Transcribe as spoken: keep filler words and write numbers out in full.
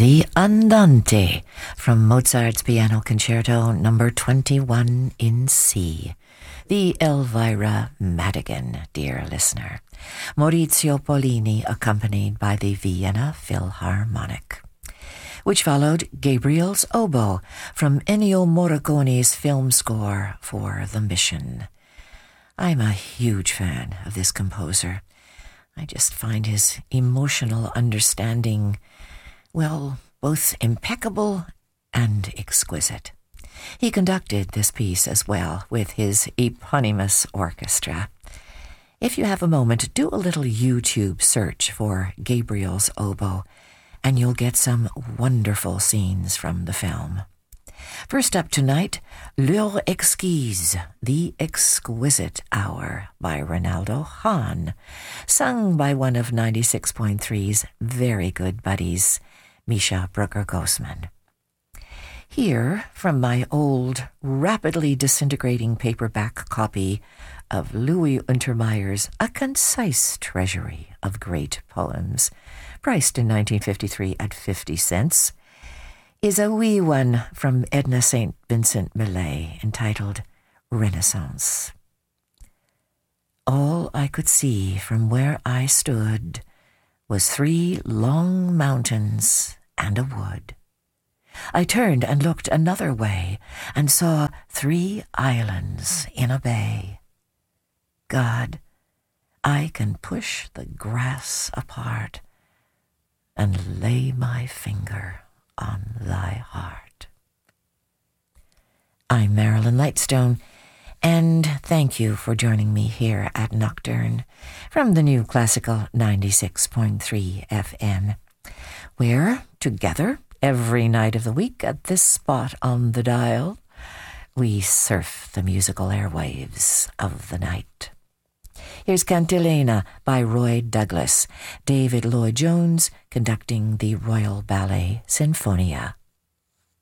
the Andante from Mozart's Piano Concerto number twenty-one in C. The Elvira Madigan, dear listener. Maurizio Pollini accompanied by the Vienna Philharmonic. Which followed Gabriel's Oboe from Ennio Morricone's film score for The Mission. I'm a huge fan of this composer. I just find his emotional understanding, well, both impeccable and exquisite. He conducted this piece as well with his eponymous orchestra. If you have a moment, do a little YouTube search for Gabriel's Oboe, and you'll get some wonderful scenes from the film. First up tonight, L'heure exquise, The Exquisite Hour by Ronaldo Hahn, sung by one of ninety-six point three's very good buddies, Misha Brucker-Grossman. Here, from my old, rapidly disintegrating paperback copy of Louis Untermeyer's A Concise Treasury of Great Poems, priced in nineteen fifty-three at fifty cents, is a wee one from Edna Saint Vincent Millay entitled Renaissance. All I could see from where I stood was three long mountains and a wood. I turned and looked another way and saw three islands in a bay. God, I can push the grass apart and lay my finger on thy heart. I'm Marilyn Lightstone, and thank you for joining me here at Nocturne from the new classical ninety-six point three F M, where, together, every night of the week at this spot on the dial, we surf the musical airwaves of the night. Here's Cantilena by Roy Douglas, David Lloyd-Jones conducting the Royal Ballet Sinfonia.